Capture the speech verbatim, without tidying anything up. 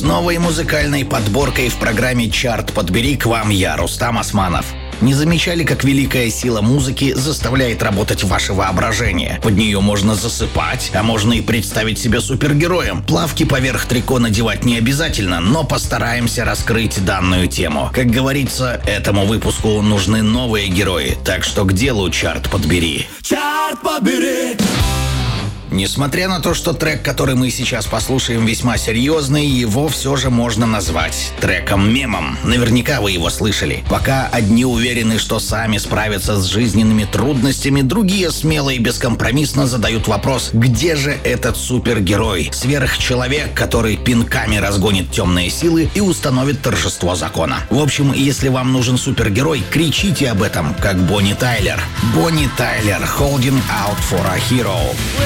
новой музыкальной подборкой в программе «Чарт подбери» к вам я, Рустам Османов. Не замечали, как великая сила музыки заставляет работать ваше воображение? Под нее можно засыпать, а можно и представить себя супергероем. Плавки поверх трико надевать не обязательно, но постараемся раскрыть данную тему. Как говорится, этому выпуску нужны новые герои, так что к делу, «Чарт подбери». Чарт подбери! Несмотря на то, что трек, который мы сейчас послушаем, весьма серьезный, его все же можно назвать треком-мемом. Наверняка вы его слышали. Пока одни уверены, что сами справятся с жизненными трудностями, другие смело и бескомпромиссно задают вопрос: где же этот супергерой, сверхчеловек, который пинками разгонит темные силы и установит торжество закона? В общем, если вам нужен супергерой, кричите об этом, как Бонни Тайлер. Бонни Тайлер, Holding Out for a Hero.